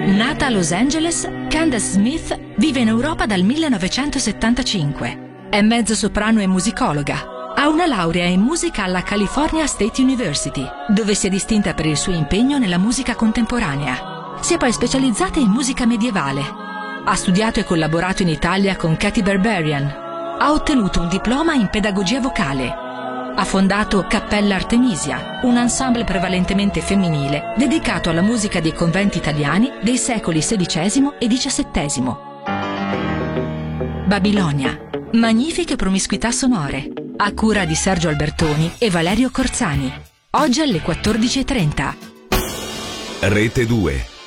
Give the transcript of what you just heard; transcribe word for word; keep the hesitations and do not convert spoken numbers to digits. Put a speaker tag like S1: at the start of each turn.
S1: Nata a Los Angeles, Candace Smith vive in Europa dal millenovecentosettantacinque. È mezzosoprano e musicologa. Ha una laurea in musica alla California State University, dove si è distinta per il suo impegno nella musica contemporanea. Si è poi specializzata in musica medievale. Ha studiato e collaborato in Italia con Katy Berberian. Ha ottenuto un diploma in pedagogia vocale. Ha fondato Cappella Artemisia, un ensemble prevalentemente femminile dedicato alla musica dei conventi italiani dei secoli sedicesimo e diciassettesimo. Babilonia, magnifiche promiscuità sonore, a cura di Sergio Albertoni e Valerio Corzani. Oggi alle quattordici e trenta.
S2: Rete due.